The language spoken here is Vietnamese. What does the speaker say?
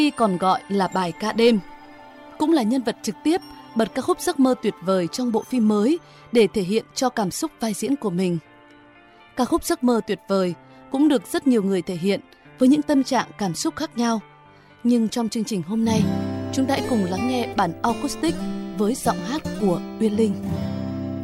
còn gọi là bài ca đêm, cũng là nhân vật trực tiếp bật ca khúc Giấc mơ tuyệt vời trong bộ phim mới để thể hiện cho cảm xúc vai diễn của mình. Ca khúc Giấc mơ tuyệt vời cũng được rất nhiều người thể hiện với những tâm trạng cảm xúc khác nhau. Nhưng trong chương trình hôm nay, chúng ta hãy cùng lắng nghe bản acoustic với giọng hát của Uyên Linh.